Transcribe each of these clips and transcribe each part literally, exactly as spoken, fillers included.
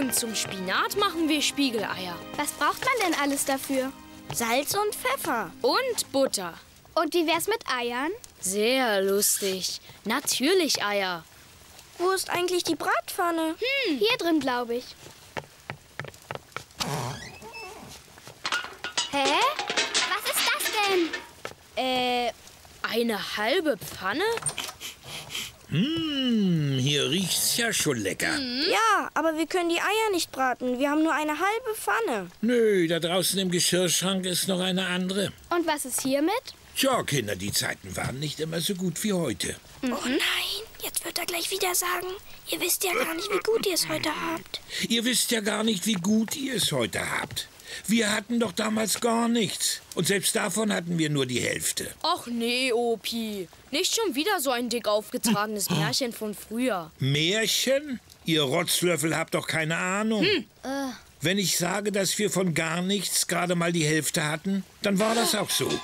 Und zum Spinat machen wir Spiegeleier. Was braucht man denn alles dafür? Salz und Pfeffer. Und Butter. Und wie wär's mit Eiern? Sehr lustig. Natürlich Eier. Wo ist eigentlich die Bratpfanne? Hm, hier drin, glaube ich. Hä? Was ist das denn? Äh, eine halbe Pfanne? Hm, hier riecht's ja schon lecker. Hm? Ja, aber wir können die Eier nicht braten. Wir haben nur eine halbe Pfanne. Nö, da draußen im Geschirrschrank ist noch eine andere. Und was ist hiermit? Tja, Kinder, die Zeiten waren nicht immer so gut wie heute. Mhm. Oh nein, jetzt wird er gleich wieder sagen, ihr wisst ja gar nicht, wie gut ihr es heute habt. Ihr wisst ja gar nicht, wie gut ihr es heute habt. Wir hatten doch damals gar nichts. Und selbst davon hatten wir nur die Hälfte. Ach nee, Opi. Nicht schon wieder so ein dick aufgetragenes Märchen von früher. Märchen? Ihr Rotzlöffel habt doch keine Ahnung. Hm. Äh. Wenn ich sage, dass wir von gar nichts gerade mal die Hälfte hatten, dann war das auch so.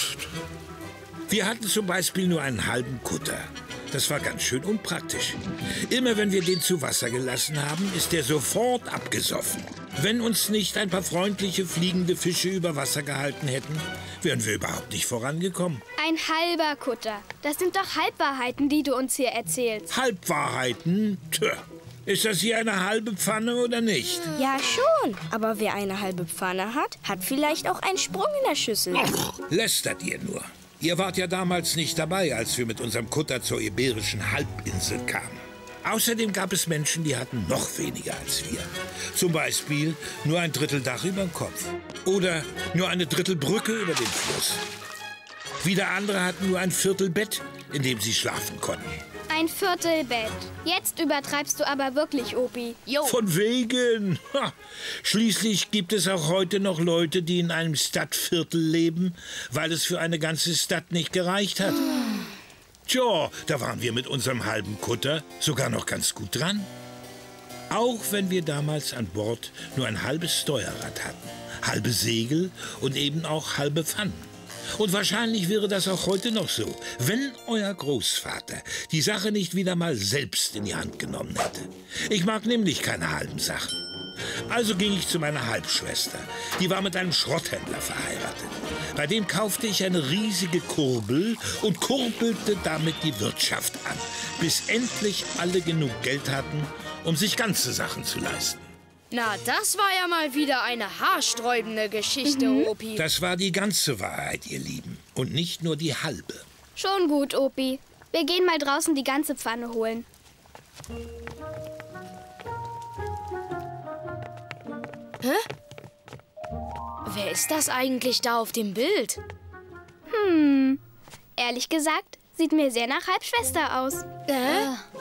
Wir hatten zum Beispiel nur einen halben Kutter. Das war ganz schön unpraktisch. Immer wenn wir den zu Wasser gelassen haben, ist der sofort abgesoffen. Wenn uns nicht ein paar freundliche fliegende Fische über Wasser gehalten hätten, wären wir überhaupt nicht vorangekommen. Ein halber Kutter. Das sind doch Halbwahrheiten, die du uns hier erzählst. Halbwahrheiten? Tja, ist das hier eine halbe Pfanne oder nicht? Ja, schon. Aber wer eine halbe Pfanne hat, hat vielleicht auch einen Sprung in der Schüssel. Ach, lästert ihr nur. Ihr wart ja damals nicht dabei, als wir mit unserem Kutter zur Iberischen Halbinsel kamen. Außerdem gab es Menschen, die hatten noch weniger als wir. Zum Beispiel nur ein Drittel Dach über dem Kopf. Oder nur eine Drittel Brücke über den Fluss. Wieder andere hatten nur ein Viertel Bett, in dem sie schlafen konnten. Ein Viertel Bett. Jetzt übertreibst du aber wirklich, Opi. Jo. Von wegen. Ha. Schließlich gibt es auch heute noch Leute, die in einem Stadtviertel leben, weil es für eine ganze Stadt nicht gereicht hat. Tja, da waren wir mit unserem halben Kutter sogar noch ganz gut dran. Auch wenn wir damals an Bord nur ein halbes Steuerrad hatten, halbe Segel und eben auch halbe Pfannen. Und wahrscheinlich wäre das auch heute noch so, wenn euer Großvater die Sache nicht wieder mal selbst in die Hand genommen hätte. Ich mag nämlich keine halben Sachen. Also ging ich zu meiner Halbschwester. Die war mit einem Schrotthändler verheiratet. Bei dem kaufte ich eine riesige Kurbel und kurbelte damit die Wirtschaft an, bis endlich alle genug Geld hatten, um sich ganze Sachen zu leisten. Na, das war ja mal wieder eine haarsträubende Geschichte, mhm. Opi. Das war die ganze Wahrheit, ihr Lieben. Und nicht nur die halbe. Schon gut, Opi. Wir gehen mal draußen die ganze Pfanne holen. Hä? Wer ist das eigentlich da auf dem Bild? Hm, ehrlich gesagt, sieht mir sehr nach Halbschwester aus. Äh?